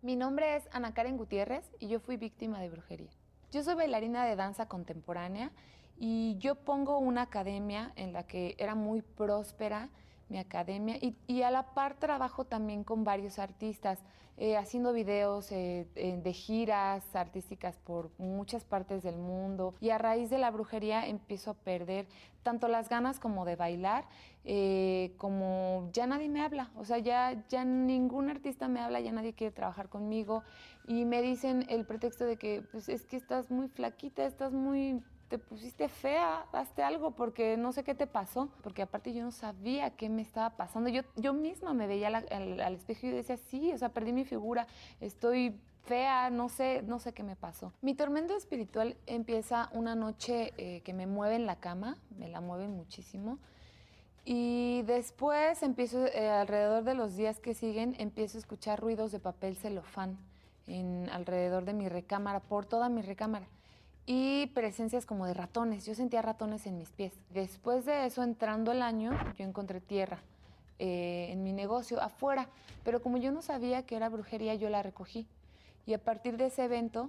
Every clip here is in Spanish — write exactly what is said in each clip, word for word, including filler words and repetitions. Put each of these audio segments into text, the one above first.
Mi nombre es Ana Karen Gutiérrez y yo fui víctima de brujería. Yo soy bailarina de danza contemporánea y yo pongo una academia en la que era muy próspera mi academia y, y a la par trabajo también con varios artistas, eh, haciendo videos eh, eh, de giras artísticas por muchas partes del mundo, y a raíz de la brujería empiezo a perder tanto las ganas como de bailar, eh, como ya nadie me habla, o sea, ya, ya ningún artista me habla, ya nadie quiere trabajar conmigo y me dicen el pretexto de que pues, es que estás muy flaquita, estás muy... te pusiste fea, hazte algo porque no sé qué te pasó, porque aparte yo no sabía qué me estaba pasando. Yo, yo misma me veía la, al, al espejo y decía, sí, o sea, perdí mi figura, estoy fea, no sé, no sé qué me pasó. Mi tormento espiritual empieza una noche eh, que me mueve en la cama, me la mueven muchísimo, y después empiezo, eh, alrededor de los días que siguen, empiezo a escuchar ruidos de papel celofán en, alrededor de mi recámara, por toda mi recámara. Y presencias como de ratones, yo sentía ratones en mis pies. Después de eso, entrando el año, yo encontré tierra eh, en mi negocio, afuera, pero como yo no sabía que era brujería, yo la recogí. Y a partir de ese evento,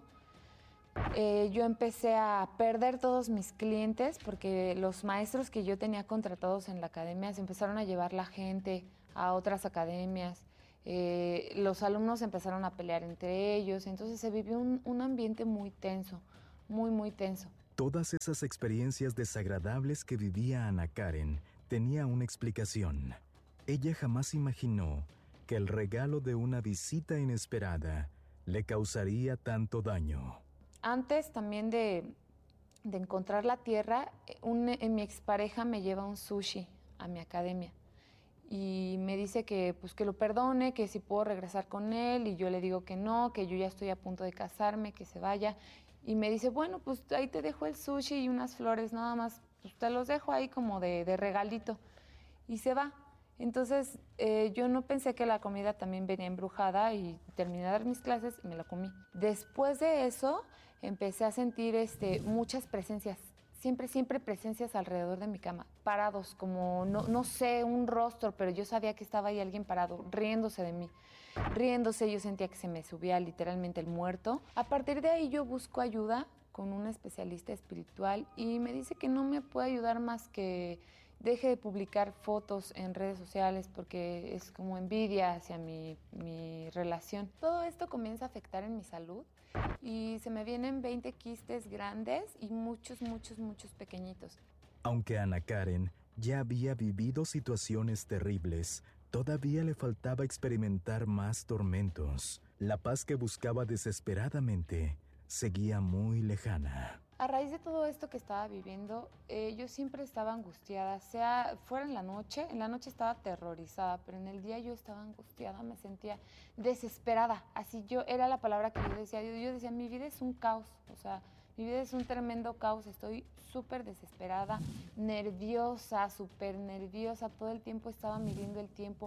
eh, yo empecé a perder todos mis clientes porque los maestros que yo tenía contratados en la academia se empezaron a llevar la gente a otras academias. Eh, los alumnos empezaron a pelear entre ellos, entonces se vivió un, un ambiente muy tenso. Muy, muy tenso. Todas esas experiencias desagradables que vivía Ana Karen tenía una explicación. Ella jamás imaginó que el regalo de una visita inesperada le causaría tanto daño. Antes también de, de encontrar la tierra, un, mi expareja me lleva un sushi a mi academia y me dice que, pues, que lo perdone, que si puedo regresar con él, y yo le digo que no, que yo ya estoy a punto de casarme, que se vaya. Y me dice, bueno, pues ahí te dejo el sushi y unas flores, nada más, pues te los dejo ahí como de, de regalito. Y se va. Entonces eh, yo no pensé que la comida también venía embrujada y terminé de dar mis clases y me la comí. Después de eso empecé a sentir este, muchas presencias, siempre, siempre presencias alrededor de mi cama, parados, como, no, no sé, un rostro, pero yo sabía que estaba ahí alguien parado, riéndose de mí. Riéndose, yo sentía que se me subía literalmente el muerto. A partir de ahí yo busco ayuda con una especialista espiritual y me dice que no me puede ayudar más que deje de publicar fotos en redes sociales porque es como envidia hacia mi, mi relación. Todo esto comienza a afectar en mi salud y se me vienen veinte quistes grandes y muchos, muchos, muchos pequeñitos. Aunque Ana Karen ya había vivido situaciones terribles, todavía le faltaba experimentar más tormentos. La paz que buscaba desesperadamente seguía muy lejana. A raíz de todo esto que estaba viviendo, eh, yo siempre estaba angustiada, sea fuera en la noche, en la noche estaba aterrorizada, pero en el día yo estaba angustiada, me sentía desesperada, así yo, era la palabra que yo decía, yo, yo decía, mi vida es un caos, o sea, mi vida es un tremendo caos, estoy súper desesperada, nerviosa, súper nerviosa, todo el tiempo estaba midiendo el tiempo,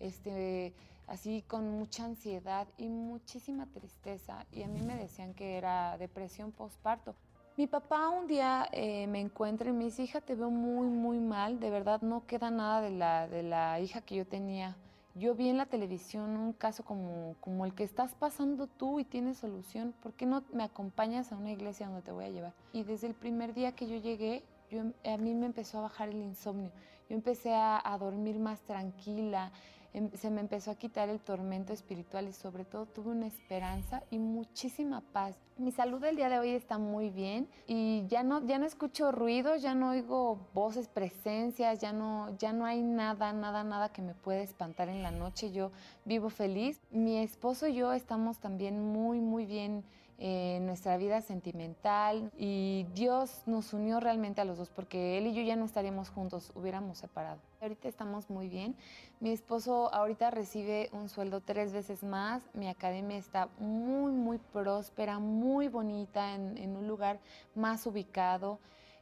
este, así con mucha ansiedad y muchísima tristeza, y a mí me decían que era depresión postparto. Mi papá un día eh, me encuentra y me dice, hija, te veo muy, muy mal, de verdad no queda nada de la, de la hija que yo tenía. Yo vi en la televisión un caso como, como el que estás pasando tú y tienes solución, ¿por qué no me acompañas a una iglesia donde te voy a llevar? Y desde el primer día que yo llegué, yo, a mí me empezó a bajar el insomnio, yo empecé a, a dormir más tranquila, em, se me empezó a quitar el tormento espiritual y sobre todo tuve una esperanza y muchísima paz. Mi salud el día de hoy está muy bien y ya no, ya no escucho ruidos, ya no oigo voces, presencias, ya no, ya no hay nada, nada, nada que me pueda espantar en la noche. Yo vivo feliz. Mi esposo y yo estamos también muy, muy bien en nuestra vida sentimental y Dios nos unió realmente a los dos porque él y yo ya no estaríamos juntos, hubiéramos separado. Ahorita estamos muy bien. Mi esposo ahorita recibe un sueldo tres veces más. Mi academia está muy, muy próspera, muy bonita, en, en un lugar más ubicado.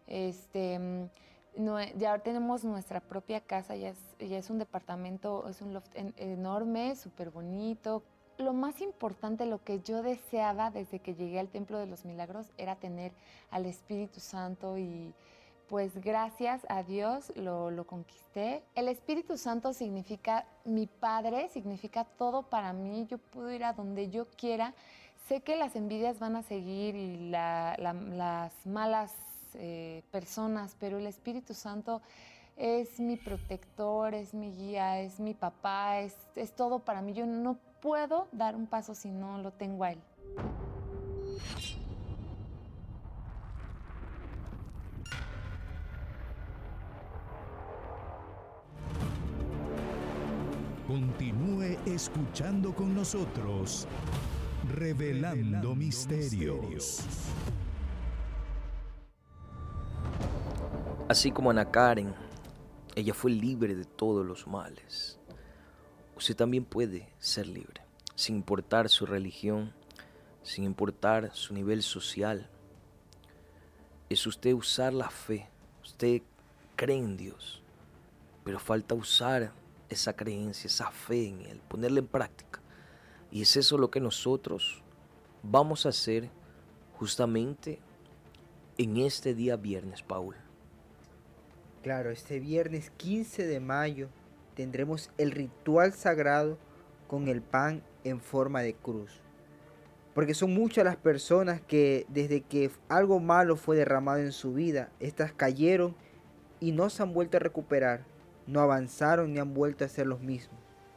Este, no, ya tenemos nuestra propia casa, ya es, ya es un departamento, es un loft en, enorme, súper bonito. Lo más importante, lo que yo deseaba desde que llegué al Templo de los Milagros era tener al Espíritu Santo y pues gracias a Dios lo, lo conquisté. El Espíritu Santo significa mi Padre, significa todo para mí. Yo puedo ir a donde yo quiera. Sé que las envidias van a seguir y la, la, las malas eh, personas, pero el Espíritu Santo es mi protector, es mi guía, es mi papá, es, es todo para mí. Yo no puedo dar un paso si no lo tengo a él. Continúe escuchando con nosotros, Revelando, Revelando misterios. misterios. Así como Ana Karen, ella fue libre de todos los males. Usted también puede ser libre, sin importar su religión, sin importar su nivel social. Es usted usar la fe. Usted cree en Dios, pero falta usar esa creencia, esa fe en Él, ponerla en práctica. Y es eso lo que nosotros vamos a hacer justamente en este día viernes, Paul. Claro, este viernes quince de mayo tendremos el ritual sagrado con el pan en forma de cruz. Porque son muchas las personas que desde que algo malo fue derramado en su vida, estas cayeron y no se han vuelto a recuperar. No avanzaron ni han vuelto a ser los mismos.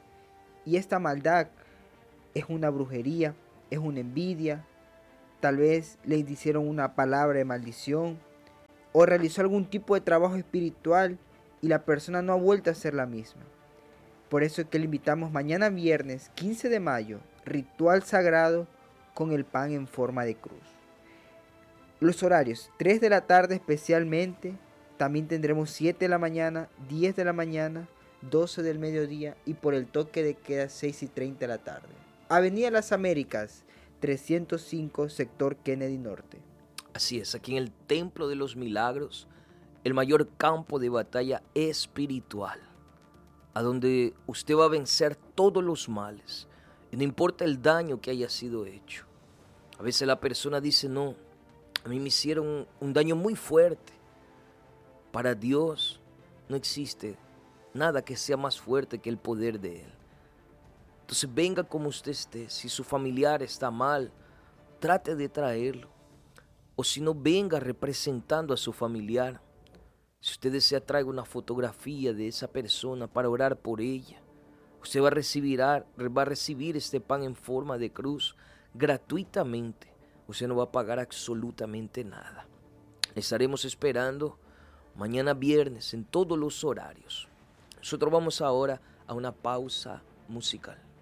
Y esta maldad es una brujería, es una envidia, tal vez le hicieron una palabra de maldición o realizó algún tipo de trabajo espiritual y la persona no ha vuelto a ser la misma. Por eso es que le invitamos mañana viernes quince de mayo, ritual sagrado con el pan en forma de cruz. Los horarios, tres de la tarde especialmente. También tendremos siete de la mañana, diez de la mañana, doce del mediodía y por el toque de queda seis y treinta de la tarde. Avenida Las Américas, trescientos cinco, sector Kennedy Norte. Así es, aquí en el Templo de los Milagros, el mayor campo de batalla espiritual, a donde usted va a vencer todos los males, y no importa el daño que haya sido hecho. A veces la persona dice, no, a mí me hicieron un, un daño muy fuerte. Para Dios no existe nada que sea más fuerte que el poder de Él. Entonces venga como usted esté. Si su familiar está mal, trate de traerlo. O si no, venga representando a su familiar. Si usted desea, traiga una fotografía de esa persona para orar por ella. Usted va a recibir, va a recibir este pan en forma de cruz gratuitamente. Usted no va a pagar absolutamente nada. Le estaremos esperando mañana viernes en todos los horarios. Nosotros vamos ahora a una pausa musical.